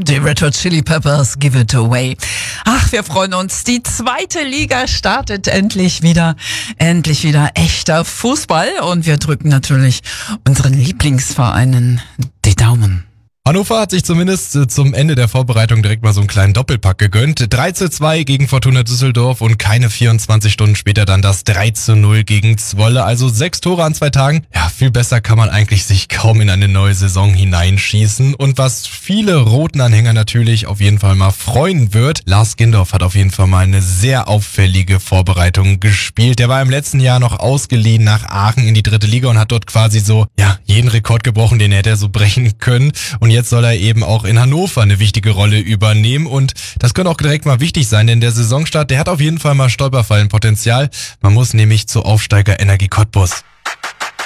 Die Red Hot Chili Peppers, Give It Away. Ach, wir freuen uns. Die zweite Liga startet endlich wieder. Endlich wieder echter Fußball. Und wir drücken natürlich unseren Lieblingsvereinen die Daumen. Hannover hat sich zumindest zum Ende der Vorbereitung direkt mal so einen kleinen Doppelpack gegönnt. 3:2 gegen Fortuna Düsseldorf und keine 24 Stunden später dann das 3:0 gegen Zwolle. Also 6 Tore an 2 Tagen. Ja, viel besser kann man eigentlich sich kaum in eine neue Saison hineinschießen. Und was viele roten Anhänger natürlich auf jeden Fall mal freuen wird, Lars Gindorf hat auf jeden Fall mal eine sehr auffällige Vorbereitung gespielt. Der war im letzten Jahr noch ausgeliehen nach Aachen in die 3. Liga und hat dort quasi so, jeden Rekord gebrochen, den hätte er so brechen können. Und jetzt soll er eben auch in Hannover eine wichtige Rolle übernehmen und das könnte auch direkt mal wichtig sein, denn der Saisonstart, der hat auf jeden Fall mal Stolperfallenpotenzial. Man muss nämlich zu Aufsteiger Energie Cottbus.